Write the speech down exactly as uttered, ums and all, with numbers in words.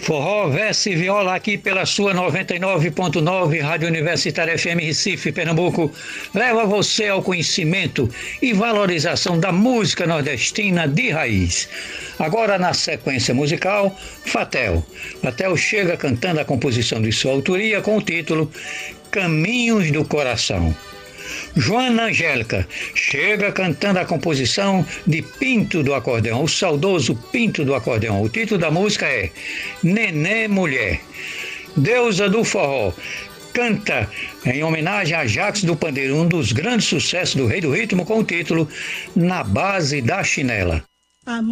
Forró, verso e viola aqui pela sua noventa e nove ponto nove Rádio Universitária F M Recife, Pernambuco, leva você ao conhecimento e valorização da música nordestina de raiz. Agora na sequência musical, Fatel. Fatel chega cantando a composição de sua autoria com o título Caminhos do Coração. Joana Angélica chega cantando a composição de Pinto do Acordeão, o saudoso Pinto do Acordeão. O título da música é Nenê Mulher. Deusa do Forró canta em homenagem a Jacques do Pandeiro, um dos grandes sucessos do Rei do Ritmo, com o título Na Base da Chinela.